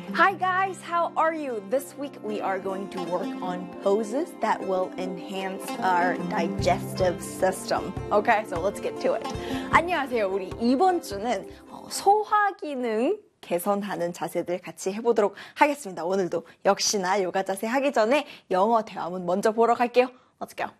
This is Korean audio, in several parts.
Hi guys, how are you? This week we are going to work on poses that will enhance our digestive system. Okay, so let's get to it. 안녕하세요. 우리 이번 주는 소화 기능 개선하는 자세들 같이 해보도록 하겠습니다. 오늘도 역시나 요가 자세 하기 전에 영어 대화문 먼저 보러 갈게요. Let's go.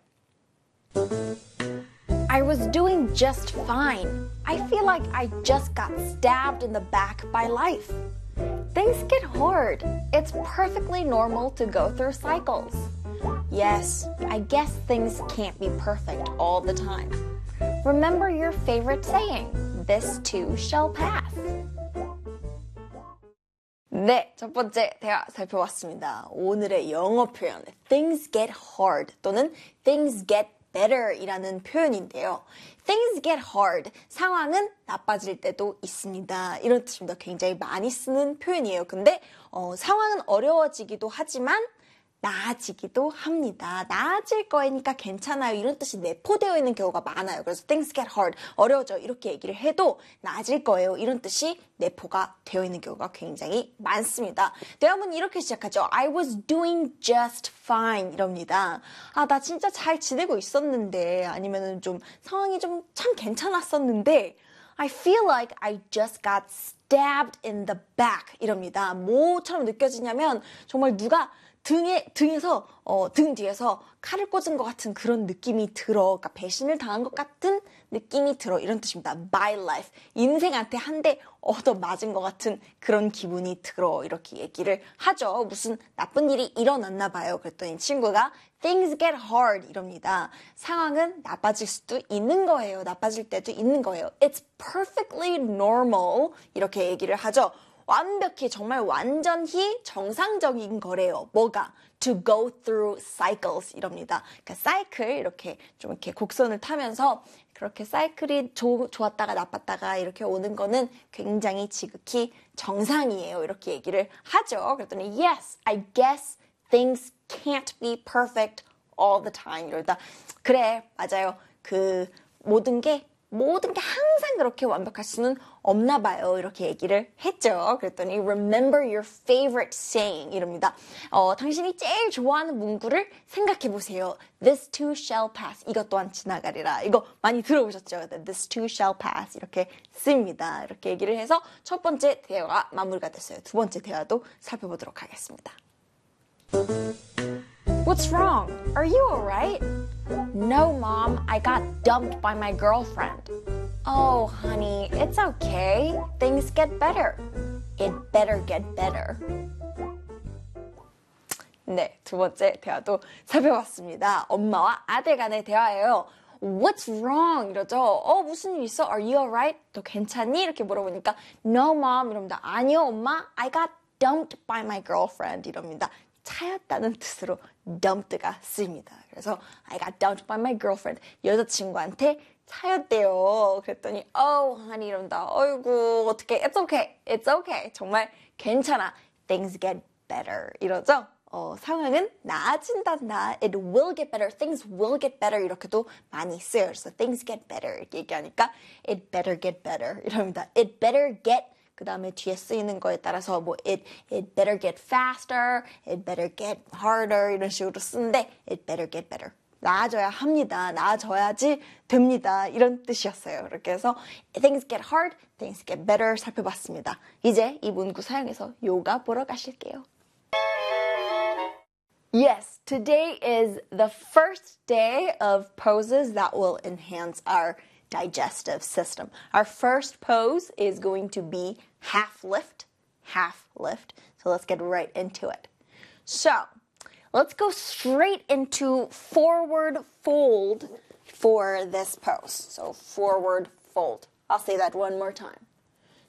I was doing just fine. I feel like I just got stabbed in the back by life. Things get hard. It's perfectly normal to go through cycles. Yes, I guess things can't be perfect all the time. Remember your favorite saying, this too shall pass. 네, 첫 번째 대화 살펴봤습니다. 오늘의 영어 표현, things get hard 또는 things get better 이라는 표현인데요. Things get hard. 상황은 나빠질 때도 있습니다. 이런 뜻입니다. 굉장히 많이 쓰는 표현이에요. 근데 상황은 어려워지기도 하지만 나아지기도 합니다. 나아질 거니까 괜찮아요. 이런 뜻이 내포되어 있는 경우가 많아요. 그래서 things get hard. 어려워져. 이렇게 얘기를 해도 나아질 거예요. 이런 뜻이 내포가 되어 있는 경우가 굉장히 많습니다. 대화문은 이렇게 시작하죠. I was doing just fine. 이럽니다. 나 진짜 잘 지내고 있었는데 아니면은 좀 상황이 좀 참 괜찮았었는데 I feel like I just got stabbed in the back. 이럽니다. 뭐처럼 느껴지냐면 정말 누가 등에서 등 뒤에서 칼을 꽂은 것 같은 그런 느낌이 들어. 그러니까 배신을 당한 것 같은 느낌이 들어. 이런 뜻입니다. My life. 인생한테 한 대 얻어 맞은 것 같은 그런 기분이 들어. 이렇게 얘기를 하죠. 무슨 나쁜 일이 일어났나 봐요. 그랬더니 친구가 Things get hard 이럽니다. 상황은 나빠질 수도 있는 거예요. 나빠질 때도 있는 거예요. It's perfectly normal. 이렇게 얘기를 하죠. 완벽히 정말 완전히 정상적인 거래요. 뭐가? To go through cycles 이럽니다. 그러니까 사이클 이렇게 좀 이렇게 곡선을 타면서 그렇게 사이클이 좋았다가 나빴다가 이렇게 오는 거는 굉장히 지극히 정상이에요. 이렇게 얘기를 하죠. 그랬더니 Yes, I guess things can't be perfect all the time. 이러다 그래, 맞아요. 모든 게 항상 그렇게 완벽할 수는 없나 봐요. 이렇게 얘기를 했죠. 그랬더니 remember your favorite saying 이럽니다. 당신이 제일 좋아하는 문구를 생각해 보세요. This too shall pass. 이것 또한 지나가리라. 이거 많이 들어보셨죠? This too shall pass. 이렇게 씁니다. 이렇게 얘기를 해서 첫 번째 대화가 마무리가 됐어요. 두 번째 대화도 살펴보도록 하겠습니다. What's wrong? Are you alright? No, Mom. I got dumped by my girlfriend. Oh, honey, it's okay. Things get better. It better get better. 네, 두 번째 대화도 살펴봤습니다. 엄마와 아들 간의 대화예요. What's wrong? 이러죠. 무슨 일 있어? Are you alright? 너 괜찮니? 이렇게 물어보니까 No, Mom. 이럽니다. 아니요, 엄마. I got dumped by my girlfriend. 이럽니다. 차였다는 뜻으로 dumped가 쓰입니다. 그래서 I got dumped by my girlfriend. 여자친구한테 차였대요. 그랬더니 honey 이런다. 어이구 어떡해. It's okay. It's okay. 정말 괜찮아. Things get better. 이러죠. 상황은 나아진단다. It will get better. Things will get better. 이렇게도 많이 써요. 그래서 things get better 이렇게 얘기하니까 it better get better 이럽니다. It better get 그 다음에 뒤에 쓰이는 거에 따라서 it better get faster, it better get harder 이런 식으로 쓰는데 it better get better. 나아져야 합니다. 나아져야지 됩니다. 이런 뜻이었어요. 이렇게 해서 things get hard, things get better 살펴봤습니다. 이제 이 문구 사용해서 요가 보러 가실게요. Yes, today is the first day of poses that will enhance our digestive system. Our first pose is going to be half lift. So let's get right into it. So let's go straight into forward fold for this pose. So forward fold. I'll say that one more time.